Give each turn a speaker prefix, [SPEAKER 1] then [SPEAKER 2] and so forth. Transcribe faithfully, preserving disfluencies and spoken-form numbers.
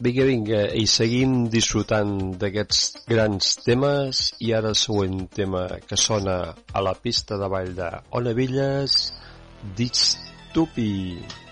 [SPEAKER 1] Vinga, vinga, i seguim disfrutant d'aquests grans temes, i ara el següent tema que sona a la pista de ball de Ona Villas, Distupi.